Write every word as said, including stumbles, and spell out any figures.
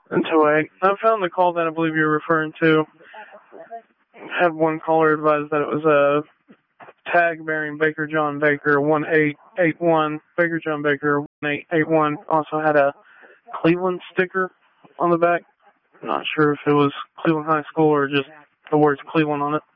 And two eight. I found the call that I believe you're referring to. Had one caller advise that it was a tag bearing Baker John Baker one eight eight one. Baker John Baker one eight eight one. Also had a Cleveland sticker on the back. Not sure if it was Cleveland High School or just the words Cleveland on it.